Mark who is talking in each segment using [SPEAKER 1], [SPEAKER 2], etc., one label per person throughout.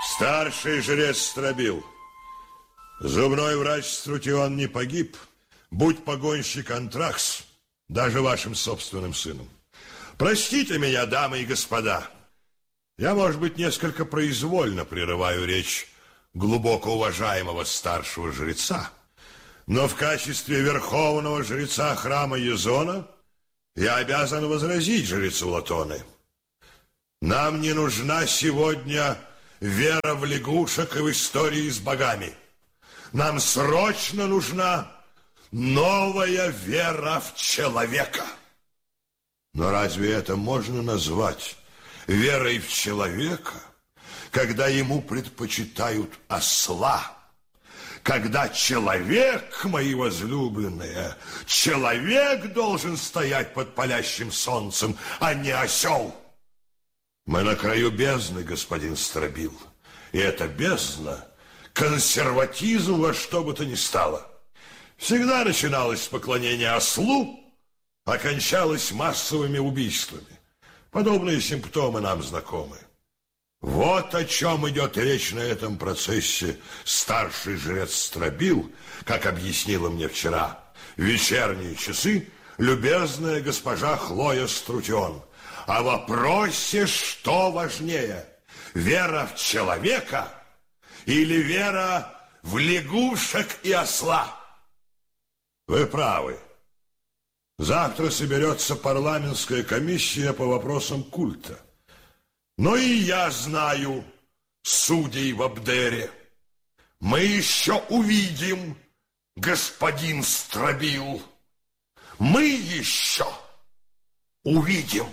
[SPEAKER 1] Старший жрец Стробил. Зубной врач Струтион не погиб. Будь погонщик Антракс даже вашим собственным сыном. Простите меня, дамы и господа. Я, может быть, несколько произвольно прерываю речь глубоко уважаемого старшего жреца, но в качестве верховного жреца храма Езона я обязан возразить жрецу Латоны. Нам не нужна сегодня вера в лягушек и в истории с богами. Нам срочно нужна новая вера в человека. Но разве это можно назвать верой в человека, когда ему предпочитают осла? Когда человек, мои возлюбленные, человек должен стоять под палящим солнцем, а не осел. Мы на краю бездны, господин Стробил, и эта бездна — консерватизм во что бы то ни стало. Всегда начиналось с поклонения ослу, а кончалось массовыми убийствами. Подобные симптомы нам знакомы. Вот о чем идет речь на этом процессе старший жрец Стробил, как объяснила мне вчера в вечерние часы любезная госпожа Хлоя Струтион. О вопросе, что важнее, вера в человека или вера в лягушек и осла? Вы правы. Завтра соберется парламентская комиссия по вопросам культа. Но и я знаю судей в Абдере. Мы еще увидим, господин Стробил. Мы еще увидим.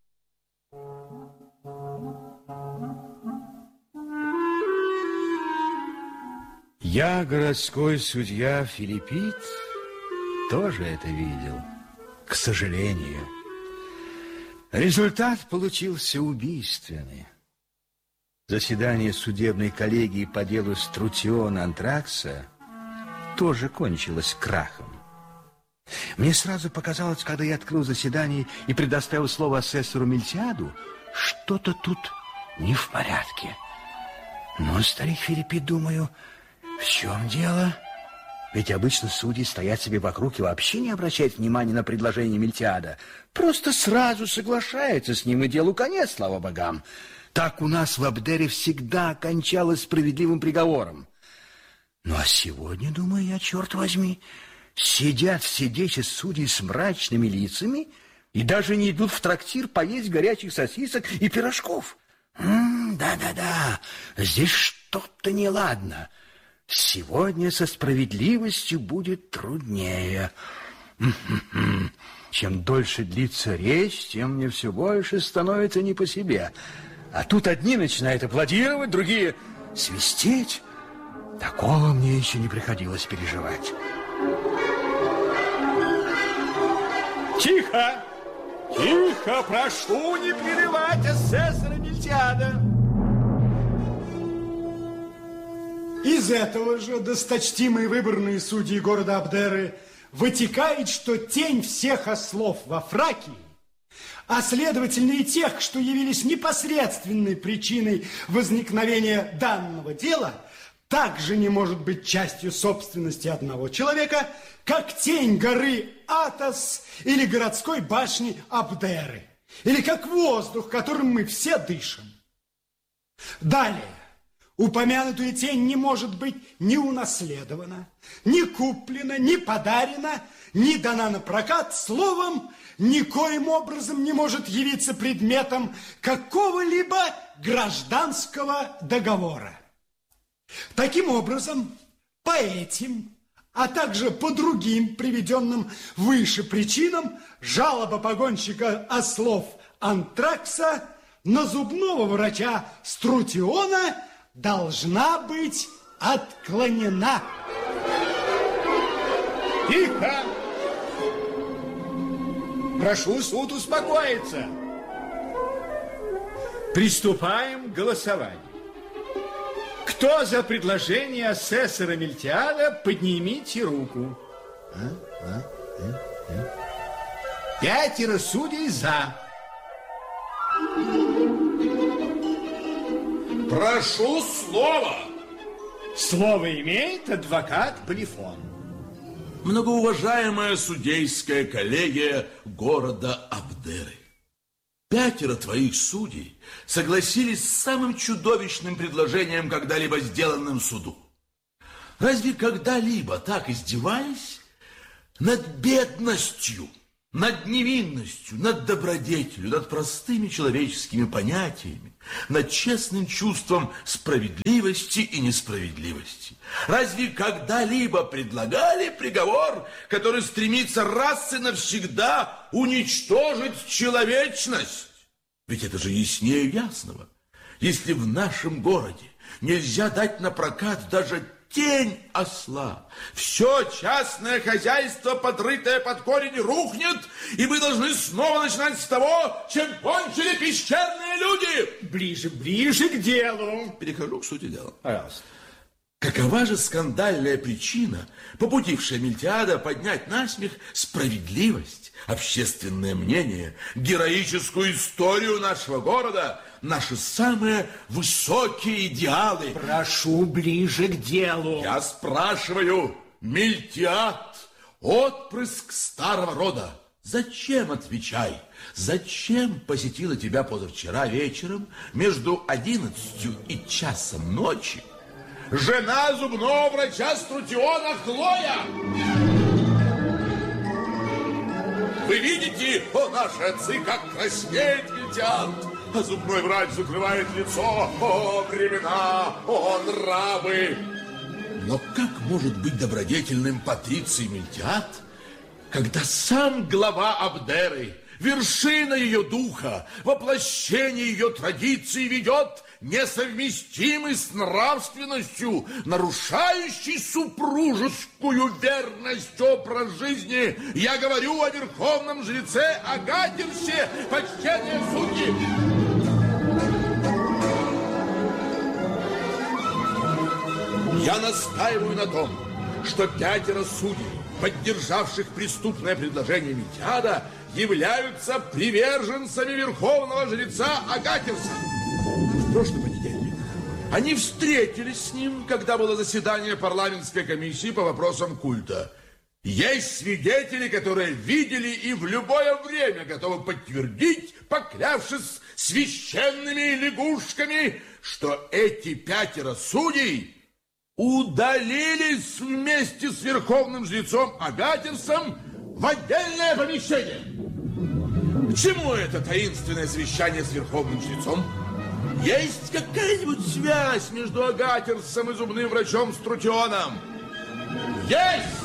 [SPEAKER 2] Я, городской судья Филиппит, тоже это видел, к сожалению. Результат получился убийственный. Заседание судебной коллегии по делу Струтиона Антракса тоже кончилось крахом. Мне сразу показалось, когда я открыл заседание и предоставил слово асессору Мильтиаду, что-то тут не в порядке. Но, старик Филиппит, думаю, в чем дело? Ведь обычно судьи стоят себе вокруг и вообще не обращают внимания на предложение Мильтиада. Просто сразу соглашаются с ним, и делу конец, слава богам. Так у нас в Абдере всегда кончалось справедливым приговором. Ну а сегодня, думаю я, черт возьми, сидят в седече судьи с мрачными лицами и даже не идут в трактир поесть горячих сосисок и пирожков. Да-да-да, здесь что-то неладно. Сегодня со справедливостью будет труднее. Чем дольше длится речь, тем мне все больше становится не по себе. А тут одни начинают аплодировать, другие свистеть. Такого мне еще не приходилось переживать.
[SPEAKER 3] Тихо! Тихо! Прошу не перебивать асессора Мильтиада.
[SPEAKER 4] Из этого же, досточтимые выборные судьи города Абдеры, вытекает, что тень всех ослов во Фракии, а следовательно и тех, что явились непосредственной причиной возникновения данного дела, также не может быть частью собственности одного человека, как тень горы Атос или городской башни Абдеры, или как воздух, которым мы все дышим. Далее. Упомянутая тень не может быть ни унаследована, ни куплена, ни подарена, ни дана на прокат, словом, никоим образом не может явиться предметом какого-либо гражданского договора. Таким образом, по этим, а также по другим приведенным выше причинам, жалоба погонщика ослов Антракса на зубного врача Струтиона должна быть отклонена.
[SPEAKER 3] Тихо! Прошу суд успокоиться. Приступаем к голосованию. Кто за предложение асессора Мильтиада, поднимите руку. 5 судей за.
[SPEAKER 5] Прошу слова.
[SPEAKER 3] Слово имеет адвокат Полифон.
[SPEAKER 5] Многоуважаемая судейская коллегия города Абдеры. 5 твоих судей согласились с самым чудовищным предложением, когда-либо сделанным суду. Разве когда-либо так издевались над бедностью, над невинностью, над добродетелью, над простыми человеческими понятиями, над честным чувством справедливости и несправедливости? Разве когда-либо предлагали приговор, который стремится раз и навсегда уничтожить человечность? Ведь это же яснее ясного. Если в нашем городе нельзя дать на прокат даже тень осла, все частное хозяйство, подрытое под корень, рухнет, и мы должны снова начинать с того, чем кончили пещерные люди.
[SPEAKER 3] Ближе к делу.
[SPEAKER 5] Перехожу к сути дела.
[SPEAKER 3] Пожалуйста.
[SPEAKER 5] Какова же скандальная причина, побудившая Мильтиада поднять насмех справедливость, общественное мнение, героическую историю нашего города, наши самые высокие идеалы?
[SPEAKER 3] Прошу ближе к делу.
[SPEAKER 5] Я спрашиваю, Мильтиад, отпрыск старого рода, зачем, отвечай, зачем посетила тебя позавчера вечером между 11 и часом ночи жена зубного врача Струтиона Хлоя? Вы видите, о, наши отцы, как краснеет Мильтиад, а зубной врач закрывает лицо. О, времена, о, нравы! Но как может быть добродетельным Патриций Мильтиад, когда сам глава Абдеры, вершина ее духа, воплощение ее традиций ведет несовместимый с нравственностью, нарушающий супружескую верность образ жизни? Я говорю о верховном жреце Агатирсе, почтенные судьи. Я настаиваю на том, что 5 судей, поддержавших преступное предложение Мильтиада, являются приверженцами верховного жреца Агатирса. В прошлый понедельник они встретились с ним, когда было заседание парламентской комиссии по вопросам культа. Есть свидетели, которые видели и в любое время готовы подтвердить, поклявшись священными лягушками, что эти 5 судей удалились вместе с верховным жрецом Агатирсом в отдельное помещение. К чему это таинственное совещание с верховным жрецом? Есть какая-нибудь связь между Агатирсом и зубным врачом Струтионом? Есть!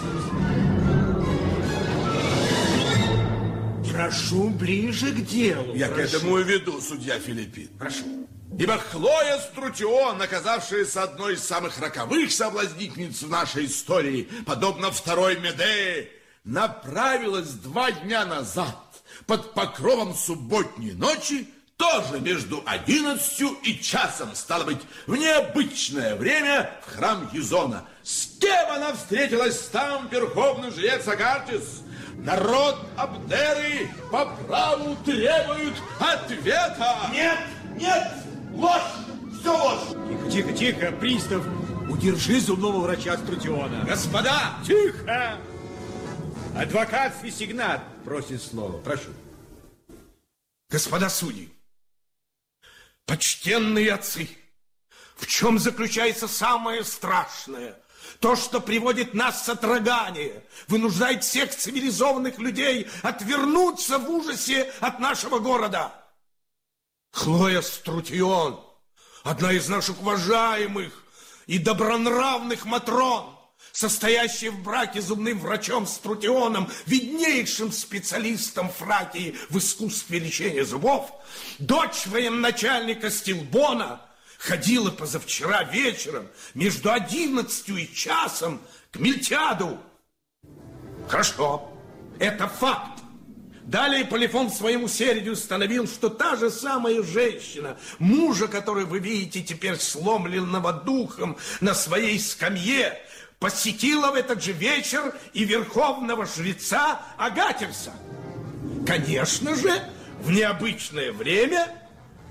[SPEAKER 3] Прошу ближе к делу.
[SPEAKER 5] Я к этому и веду, судья Филиппин. Прошу. Ибо Хлоя Струтион, оказавшаяся одной из самых роковых соблазнительниц в нашей истории, подобно второй Медее, направилась 2 дня назад под покровом субботней ночи, тоже между 11 и часом, стало быть, в необычное время, в храм Язона. С кем она встретилась там, верховный жрец Агатис? Народ Абдеры по праву требует ответа.
[SPEAKER 6] Нет, нет, ложь, все ложь.
[SPEAKER 3] Тихо, пристав, удержи зубного врача Струтиона.
[SPEAKER 5] Господа!
[SPEAKER 3] Тихо! Адвокат Фисигнат просит слова, прошу.
[SPEAKER 6] Господа судьи, почтенные отцы, в чем заключается самое страшное? То, что приводит нас в содрогание, вынуждает всех цивилизованных людей отвернуться в ужасе от нашего города. Хлоя Струтион, одна из наших уважаемых и добронравных матрон, состоящая в браке с зубным врачом Струтионом, виднейшим специалистом Фракии в искусстве лечения зубов, дочь военачальника Стилбона, ходила позавчера вечером между 11 и часом к Мильтиаду. Хорошо, это факт. Далее Полифон в своем усердии установил, что та же самая женщина, мужа, которую вы видите теперь сломленного духом на своей скамье, посетила в этот же вечер и верховного жреца Агатирса. Конечно же, в необычное время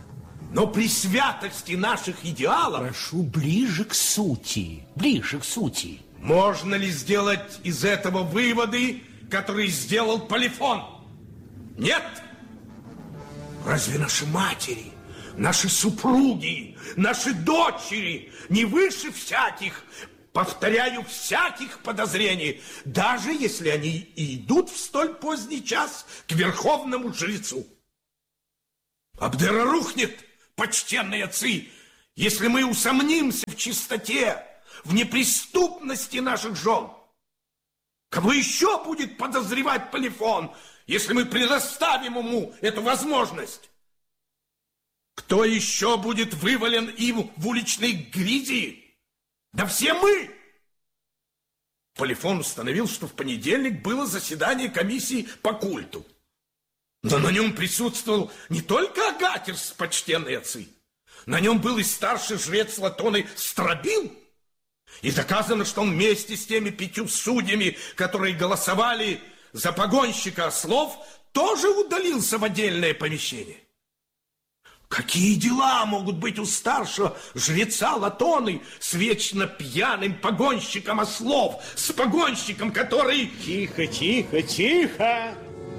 [SPEAKER 6] Но при святости наших идеалов...
[SPEAKER 3] Прошу, ближе к сути, ближе к сути.
[SPEAKER 6] Можно ли сделать из этого выводы, которые сделал Полифон? Нет? Разве наши матери, наши супруги, наши дочери не выше всяких, повторяю, всяких подозрений, даже если они и идут в столь поздний час к верховному жрецу? Абдера рухнет, почтенные отцы, если мы усомнимся в чистоте, в неприступности наших жен. Кого еще будет подозревать Полифон, если мы предоставим ему эту возможность? Кто еще будет вывален им в уличной грязи? Да все мы! Полифон установил, что в понедельник было заседание комиссии по культу. Но на нем присутствовал не только Агатерс, почтенные отцы. На нем был и старший жрец Латоны Стробил. И доказано, что он вместе с теми 5 судьями, которые голосовали за погонщика ослов, тоже удалился в отдельное помещение. Какие дела могут быть у старшего жреца Латоны с вечно пьяным погонщиком ослов, с погонщиком, который...
[SPEAKER 3] Тихо, тихо, тихо!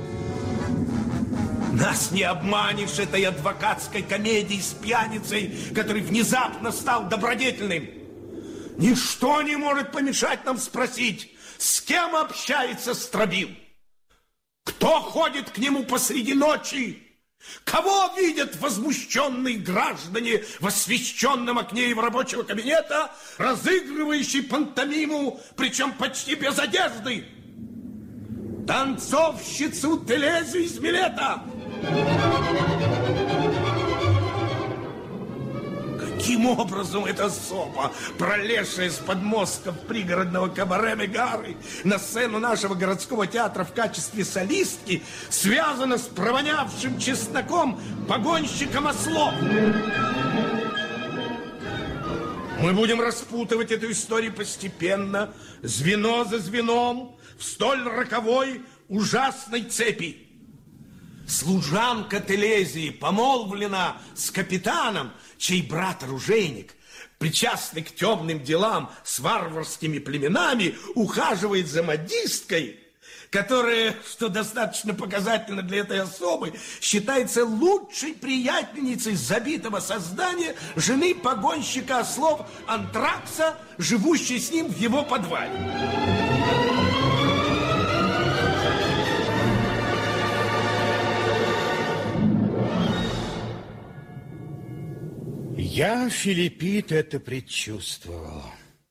[SPEAKER 6] Нас не обманешь этой адвокатской комедией с пьяницей, который внезапно стал добродетельным. Ничто не может помешать нам спросить, с кем общается Стробил? Кто ходит к нему посреди ночи? Кого видят возмущенные граждане в освещенном окне его рабочего кабинета, разыгрывающий пантомиму, причем почти без одежды? Танцовщицу Телезу из Милета. Каким образом эта особа, пролезшая с подмостков пригородного кабаре Мегары на сцену нашего городского театра в качестве солистки, связана с провонявшим чесноком погонщиком ослов? Мы будем распутывать эту историю постепенно, звено за звеном, в столь роковой, ужасной цепи. Служанка Телезии помолвлена с капитаном, чей брат-оружейник, причастный к темным делам с варварскими племенами, ухаживает за модисткой, которая, что достаточно показательно для этой особы, считается лучшей приятельницей забитого создания жены погонщика ослов Антракса, живущей с ним в его подвале.
[SPEAKER 2] Я, Филиппит, это предчувствовал.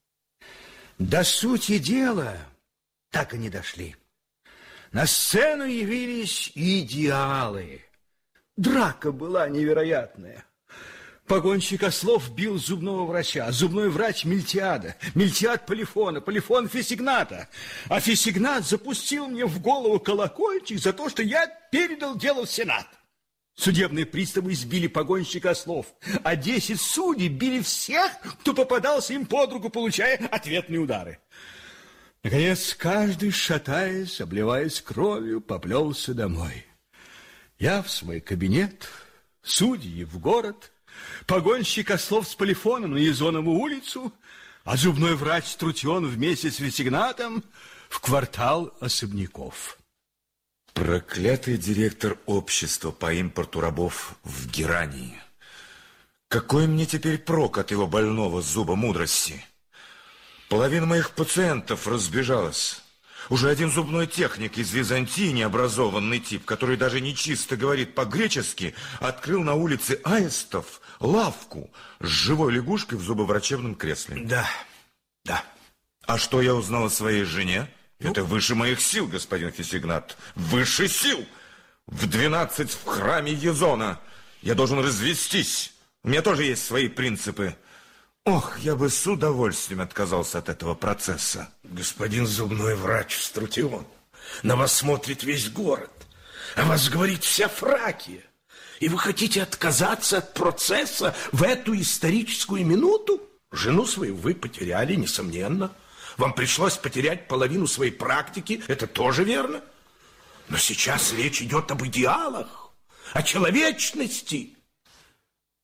[SPEAKER 2] До сути дела так и не дошли. На сцену явились идеалы. Драка была невероятная. Погонщик ослов бил зубного врача, зубной врач Мильтиада, Мильтиад Полифона, Полифон Фесигната. А Фесигнат запустил мне в голову колокольчик за то, что я передал дело в Сенат. Судебные приставы избили погонщика ослов, а 10 судей били всех, кто попадался им под руку, получая ответные удары. Наконец, каждый, шатаясь, обливаясь кровью, поплелся домой. Я в свой кабинет, судьи в город, погонщик ослов с Полифоном на Езонову улицу, а зубной врач Струтион вместе с Фесигнатом в квартал особняков.
[SPEAKER 7] Проклятый директор общества по импорту рабов в Герании. Какой мне теперь прок от его больного зуба мудрости? Половина моих пациентов разбежалась. Уже один зубной техник из Византии, необразованный тип, который даже не чисто говорит по-гречески, открыл на улице Аистов лавку с живой лягушкой в зубоврачебном кресле.
[SPEAKER 6] Да.
[SPEAKER 7] А что я узнал о своей жене? Это выше моих сил, господин Фесигнат. Выше сил! В 12 в храме Езона. Я должен развестись. У меня тоже есть свои принципы. Ох, я бы с удовольствием отказался от этого процесса.
[SPEAKER 6] Господин зубной врач Струтион, на вас смотрит весь город. О вас говорит вся Фракия. И вы хотите отказаться от процесса в эту историческую минуту? Жену свою вы потеряли, несомненно. Вам пришлось потерять половину своей практики, это тоже верно. Но сейчас речь идет об идеалах, о человечности.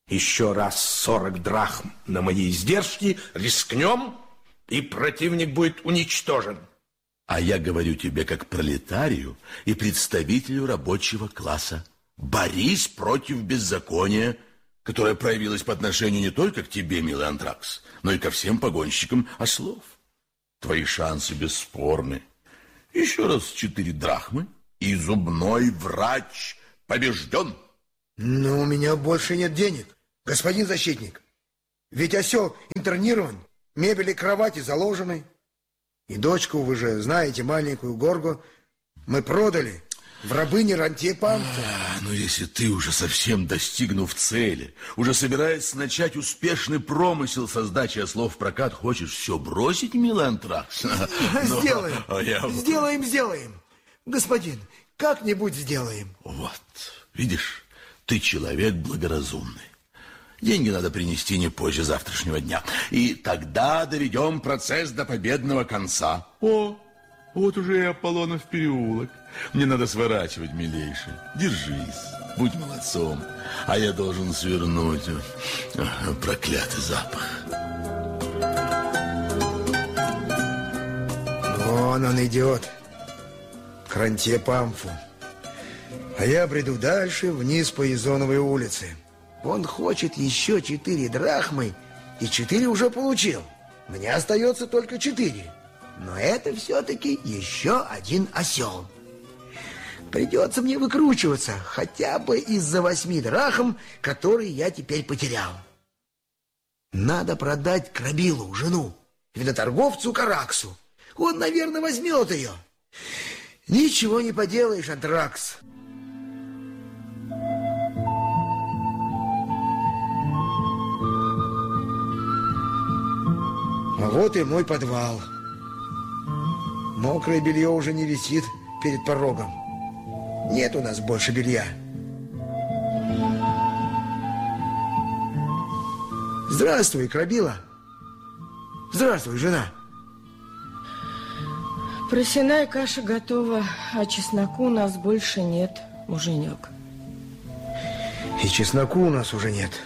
[SPEAKER 6] Еще раз 40 драхм на мои издержки, рискнем, и противник будет уничтожен.
[SPEAKER 5] А я говорю тебе как пролетарию и представителю рабочего класса. Борись против беззакония, которое проявилось по отношению не только к тебе, милый Антракс, но и ко всем погонщикам ослов. Твои шансы бесспорны. Еще раз 4 драхмы, и зубной врач побежден.
[SPEAKER 8] Но у меня больше нет денег, господин защитник. Ведь осел интернирован, мебель и кровати заложены. И дочку, вы же знаете, маленькую Горгу, мы продали в рабыне Рантье Памфу.
[SPEAKER 5] Но если ты уже совсем достигнув цели, уже собираешься начать успешный промысел со сдачи ослов в прокат, хочешь все бросить, милый Антракс?
[SPEAKER 8] Сделаем. Сделаем. Господин, как-нибудь сделаем.
[SPEAKER 5] Вот, видишь, ты человек благоразумный. Деньги надо принести не позже завтрашнего дня. И тогда доведем процесс до победного конца. О, вот уже и Аполлонов переулок. Мне надо сворачивать, милейший. Держись, будь молодцом. А я должен свернуть. Проклятый запах.
[SPEAKER 8] Вон он идет. К Рантье Памфу. А я бреду дальше, вниз по Изоновой улице. Он хочет еще 4 драхмы, и 4 уже получил. Мне остается только 4. Но это все-таки еще один осел. Придется мне выкручиваться хотя бы из-за 8 драхм, которые я теперь потерял. Надо продать Крабилу, жену, виноторговцу Караксу. Он, наверное, возьмет ее. Ничего не поделаешь, Антракс. А вот и мой подвал. Мокрое белье уже не висит перед порогом. Нет у нас больше белья. Здравствуй, Крабила. Здравствуй, жена.
[SPEAKER 9] Просяная каша готова, а чесноку у нас больше нет, муженек.
[SPEAKER 8] И чесноку у нас уже нет.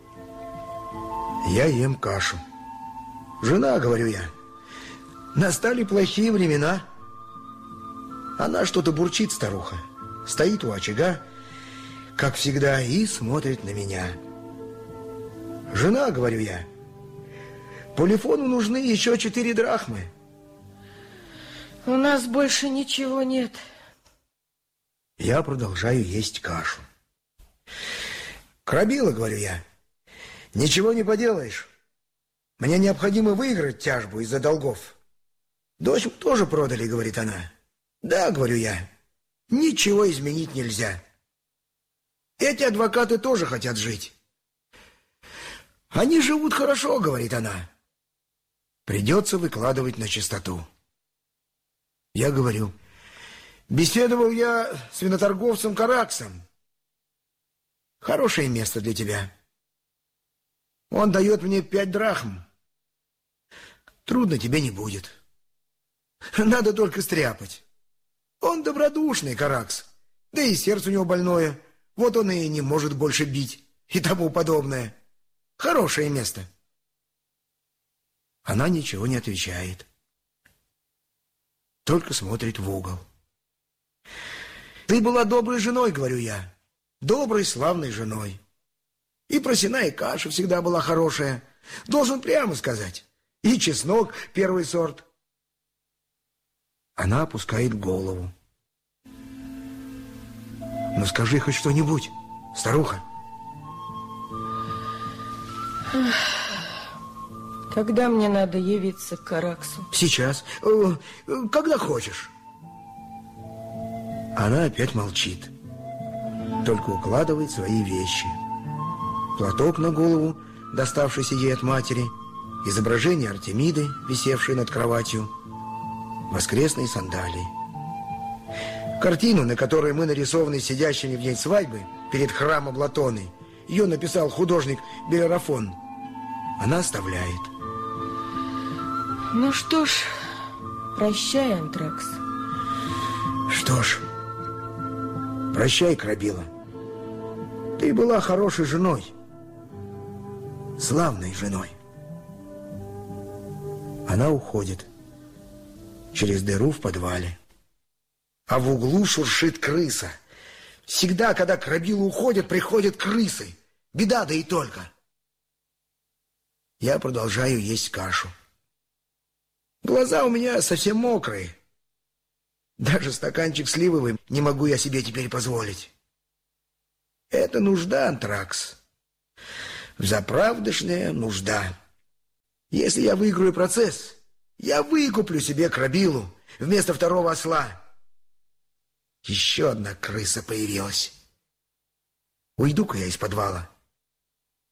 [SPEAKER 8] Я ем кашу. Жена, говорю я, настали плохие времена. Она что-то бурчит, старуха. Стоит у очага, как всегда, и смотрит на меня. Жена, говорю я, Полифону нужны еще 4 драхмы.
[SPEAKER 9] У нас больше ничего нет.
[SPEAKER 8] Я продолжаю есть кашу. Крабила, говорю я, ничего не поделаешь. Мне необходимо выиграть тяжбу из-за долгов. Дочь тоже продали, говорит она. Да, говорю я, ничего изменить нельзя. Эти адвокаты тоже хотят жить. Они живут хорошо, говорит она. Придется выкладывать на чистоту. Я говорю, беседовал я с виноторговцем Караксом. Хорошее место для тебя. Он дает мне 5 драхм. Трудно тебе не будет. Надо только стряпать. Он добродушный, Каракс. Да и сердце у него больное. Вот он и не может больше бить. И тому подобное. Хорошее место. Она ничего не отвечает. Только смотрит в угол. Ты была доброй женой, говорю я. Доброй, славной женой. И просяная каша всегда была хорошая. Должен прямо сказать. И чеснок первый сорт. Она опускает голову. Ну скажи хоть что-нибудь, старуха.
[SPEAKER 9] Когда мне надо явиться к Караксу?
[SPEAKER 8] Сейчас. Когда хочешь. Она опять молчит. Только укладывает свои вещи. Платок на голову, доставшийся ей от матери, изображение Артемиды, висевшее над кроватью, воскресные сандалии. Картину, на которой мы нарисованы сидящими в день свадьбы перед храмом Латоны, ее написал художник Белерафон, она оставляет.
[SPEAKER 9] Ну что ж, прощай, Антракс.
[SPEAKER 8] Что ж, прощай, Крабила. Ты была хорошей женой. славной женой. Она уходит через дыру в подвале. А в углу шуршит крыса. Всегда, когда крабилы уходят, приходят крысы. Беда, да и только. Я продолжаю есть кашу. Глаза у меня совсем мокрые. Даже стаканчик сливовый не могу я себе теперь позволить. Это нужда, Антракс. Взаправдышняя нужда. Если я выиграю процесс, я выкуплю себе крабилу вместо второго осла. Еще одна крыса появилась. Уйду-ка я из подвала.